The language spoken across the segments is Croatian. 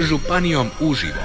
Županijom uživo.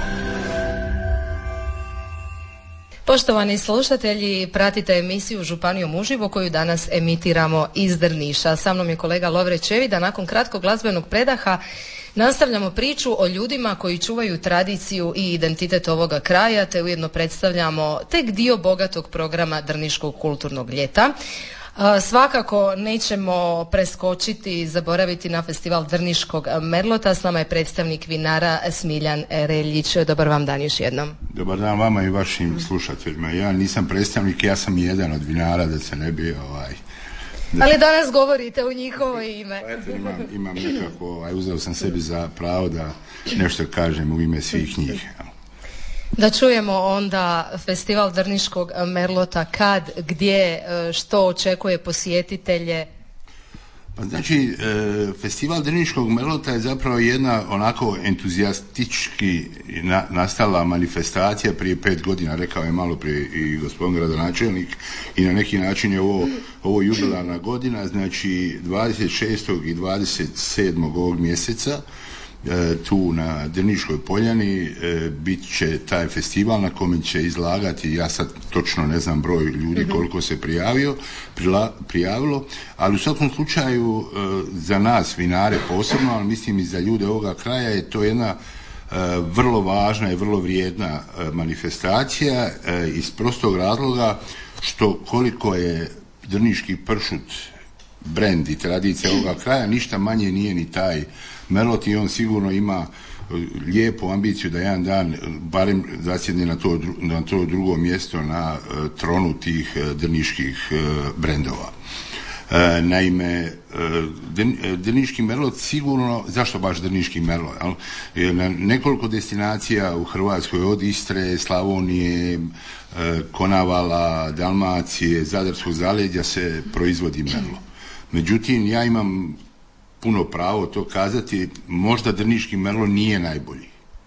Poštovani slušatelji, pratite emisiju Županijom uživo koju danas emitiramo iz Drniša. Sa mnom je kolega Lovre Čevida. Nakon kratkog glazbenog predaha nastavljamo priču o ljudima koji čuvaju tradiciju i identitet ovoga kraja, te ujedno predstavljamo tek dio bogatog programa Drniškog kulturnog ljeta. Svakako nećemo preskočiti i zaboraviti na festival Drniškog Merlota. S nama je predstavnik vinara Smiljan Reljić. Dobar vam dan još jednom. Dobar dan vama i vašim slušateljima. Ja nisam predstavnik, ja sam jedan od vinara, da se ne bi Ali danas govorite u njihovo ime. Eto, imam nekako, uzeo sam sebi za pravo da nešto kažem u ime svih njih. Da čujemo onda festival Drniškog Merlota, kad, gdje, što očekuje posjetitelje? Pa znači, festival Drniškog Merlota je zapravo jedna onako entuzijastički nastala manifestacija prije 5 godina, rekao je malo prije i gospodin gradonačelnik, i na neki način je ovo jubilarna godina, znači 26. i 27. ovog mjeseca tu na Drniškoj poljani bit će taj festival na kome će izlagati, ja sad točno ne znam broj ljudi koliko se prijavilo, ali u svakom slučaju za nas vinare posebno, ali mislim i za ljude ovoga kraja je to jedna vrlo važna i vrlo vrijedna manifestacija iz prostog razloga što koliko je drniški pršut brend i tradicija ovoga kraja, ništa manje nije ni taj Merlot, i on sigurno ima lijepu ambiciju da jedan dan barem zasjedne na to drugo mjesto na tronu tih drniških brendova. Naime, Drniški Merlot sigurno, zašto baš Drniški Merlot? Na nekoliko destinacija u Hrvatskoj, od Istre, Slavonije, Konavala, Dalmacije, Zadarskog zaleđa se proizvodi Merlot. Međutim, ja imam puno pravo to kazati, možda Drniški Merlot nije najbolji,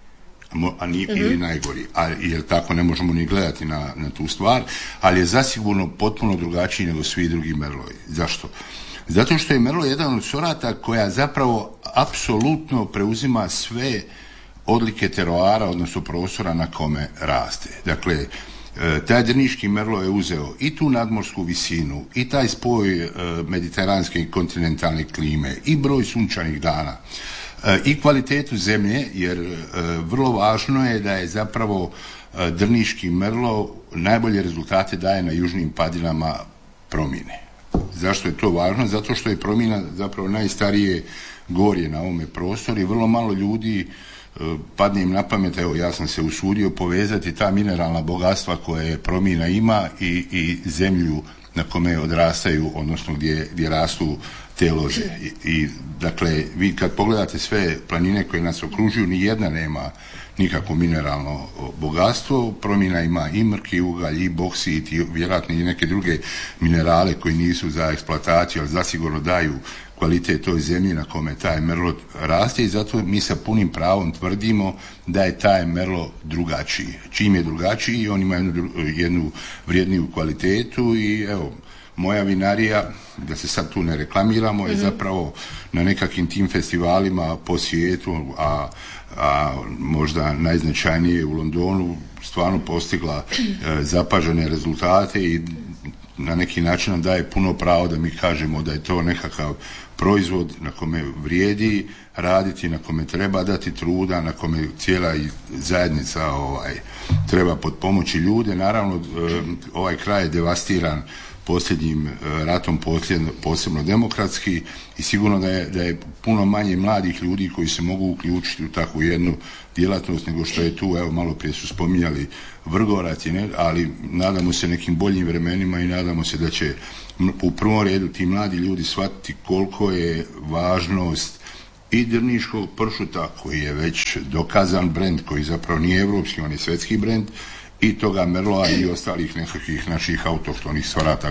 ili najgori, jer tako ne možemo ni gledati na tu stvar, ali je zasigurno potpuno drugačiji nego svi drugi Merlovi. Zašto? Zato što je Merlot jedan od sorata koja zapravo apsolutno preuzima sve odlike teroara, odnosno prostora na kome raste. Dakle, taj Drniški Merlot je uzeo i tu nadmorsku visinu, i taj spoj mediteranske i kontinentalne klime, i broj sunčanih dana, i kvalitetu zemlje, jer vrlo važno je da je zapravo Drniški Merlot najbolje rezultate daje na južnim padinama Promine. Zašto je to važno? Zato što je Promina zapravo najstarije gorje na ovome prostoru i vrlo malo ljudi padne im na pamet, evo ja sam se usudio povezati ta mineralna bogatstva koje Promina ima i zemlju na kome odrastaju, odnosno gdje rastu te loze. I dakle, vi kad pogledate sve planine koje nas okružuju, ni jedna nema nikakvo mineralno bogatstvo. Promina ima i mrki ugalj, i boksit, i vjerojatno i neke druge minerale koji nisu za eksploataciju, ali zasigurno daju kvalitet toj zemlji na kome taj Merlot raste, i zato mi sa punim pravom tvrdimo da je taj Merlot drugačiji. Čim je drugačiji, on ima jednu vrijedniju kvalitetu i evo, moja vinarija, da se sad tu ne reklamiramo, je zapravo na nekakvim tim festivalima po svijetu, a možda najznačajnije u Londonu, stvarno postigla zapažene rezultate i na neki način nam daje puno pravo da mi kažemo da je to nekakav proizvod na kome vrijedi raditi, na kome treba dati truda, na kome cijela zajednica treba potpomoći ljude. Naravno, ovaj kraj je devastiran posljednjim ratom, posebno demokratski, i sigurno da je puno manje mladih ljudi koji se mogu uključiti u takvu jednu djelatnost nego što je tu, evo malo prije su spominjali Vrgorac, ali nadamo se nekim boljim vremenima i nadamo se da će u prvom redu ti mladi ljudi shvatiti koliko je važnost i drniškog pršuta, koji je već dokazan brend, koji zapravo nije evropski, on je svjetski brend, i toga Merlota i ostalih nekakvih naših autohtonih sorata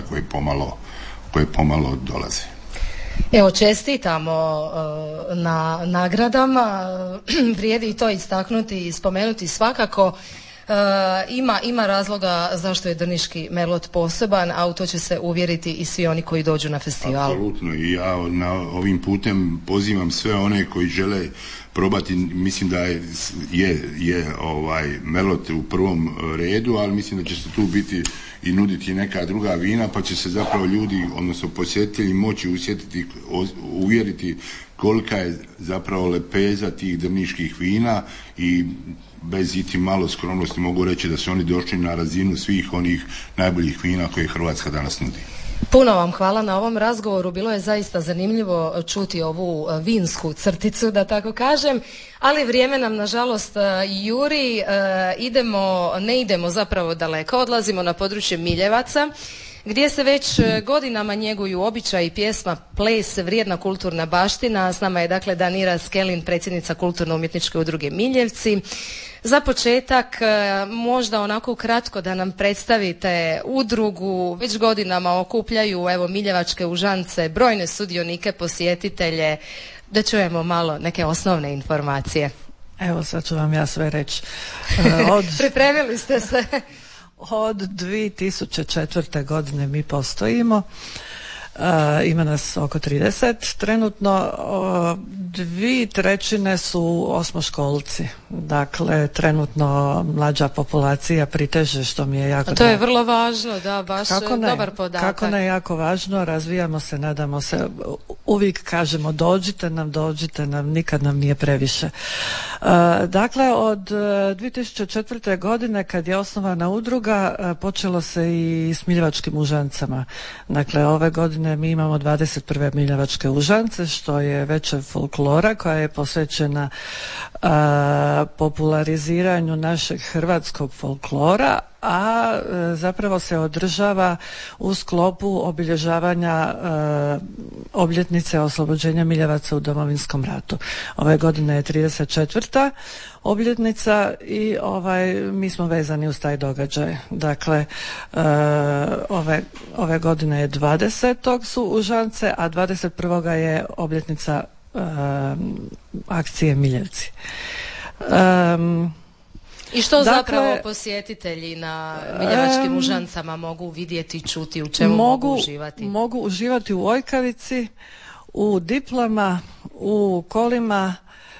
koje pomalo dolaze. Evo, čestitamo na nagradama, vrijedi i to istaknuti i spomenuti svakako. Ima razloga zašto je drniški melod poseban, a u to će se uvjeriti i svi oni koji dođu na festival. Apsolutno, i ja ovim putem pozivam sve one koji žele probati. Mislim da je melod u prvom redu, ali mislim da će se tu biti i nuditi neka druga vina, pa će se zapravo ljudi, odnosno posjetitelji, moći uvjeriti kolika je zapravo lepeza tih drniških vina, i bez iti malo skromnosti mogu reći da su oni došli na razinu svih onih najboljih vina koje Hrvatska danas nudi. Puno vam hvala na ovom razgovoru, bilo je zaista zanimljivo čuti ovu vinsku crticu, da tako kažem, ali vrijeme nam nažalost juri, ne idemo zapravo daleko, odlazimo na područje Miljevaca, gdje se već godinama njeguju običaji, pjesma, ples, vrijedna kulturna baština. S nama je dakle Danira Skelin, predsjednica Kulturno-umjetničke udruge Miljevci. Za početak, možda onako kratko da nam predstavite udrugu. Već godinama okupljaju miljevačke užance, brojne sudionike, posjetitelje. Da čujemo malo neke osnovne informacije. Evo, sad ću vam ja sve reći. Pripremili ste se. Od 2004. godine mi postojimo. Ima nas oko 30 trenutno, 2/3 su osmoškolci, dakle trenutno mlađa populacija priteže, što mi je jako drago. To je vrlo važno, da, baš dobar podatak. Kako ne, jako važno, razvijamo se, nadamo se, uvijek kažemo dođite nam, nikad nam nije previše. Dakle, od 2004. godine kad je osnovana udruga, počelo se i s miljevačkim užancama. Dakle, ove godine mi imamo 21. miljevačke užance, što je večer folklora koja je posvećena populariziranju našeg hrvatskog folklora, a zapravo se održava u sklopu obilježavanja obljetnice oslobođenja Miljevaca u Domovinskom ratu. Ove godine je 34. obljetnica i mi smo vezani uz taj događaj. Dakle, ove godine je 20. su užance, a 21. je obljetnica akcije Miljevci. I što zapravo posjetitelji na miljevačkim užancama mogu vidjeti, čuti, u čemu mogu uživati? Mogu uživati u ojkavici, u diplama, u kolima,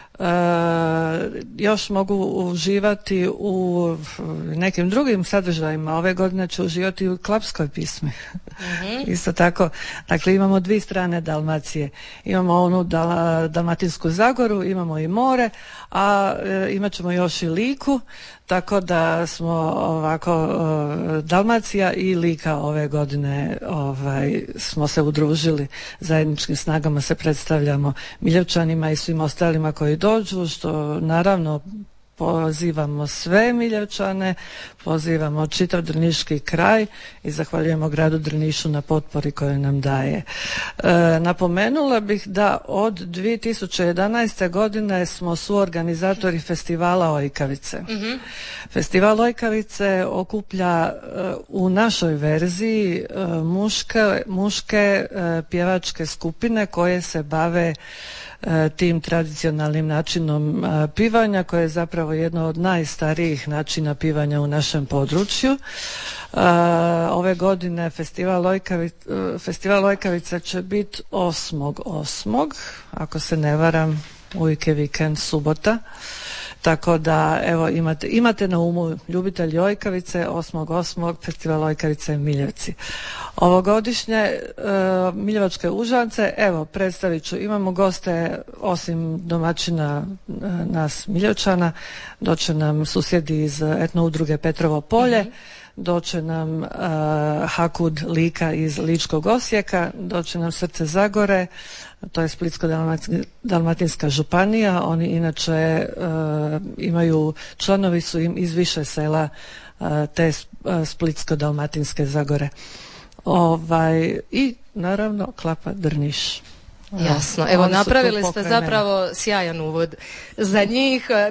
još mogu uživati u nekim drugim sadržajima. Ove godine će uživati u klapskoj pismi. Isto tako, dakle imamo dvije strane Dalmacije. Imamo onu Dalmatinsku Zagoru, imamo i more, a imat ćemo još i Liku, tako da smo ovako Dalmacija i Lika ove godine smo se udružili, zajedničkim snagama se predstavljamo Miljevčanima i svim ostalima koji dođu, što naravno pozivamo sve Miljevčane, pozivamo čitav drniški kraj i zahvaljujemo gradu Drnišu na potpori koju nam daje. Napomenula bih da od 2011. godine smo suorganizatori festivala Ojkavice. Festival Ojkavice okuplja u našoj verziji muške pjevačke skupine koje se bave tim tradicionalnim načinom pivanja, koje je zapravo jedno od najstarijih načina pivanja u našem području. Ove godine Festival Ojkavica će biti 8.8. ako se ne varam, uvijek je vikend, subota. Tako da, evo, imate na umu, ljubitelji Ojkavice, 8.8. Festival Ojkavice Miljevci. Ovogodišnje miljevačke užance, evo, predstavit ću, imamo goste, osim domaćina nas Miljevčana, doće nam susjedi iz etno udruge Petrovo polje, doće nam Hakud Lika iz Ličkog Osijeka, doće nam Srce Zagore, to je Splitsko-dalmatinska županija. Oni inače imaju, članovi su im iz više sela te Splitsko-dalmatinske Zagore. I naravno Klapa Drniš. Jasno, evo napravili ste zapravo sjajan uvod za njih.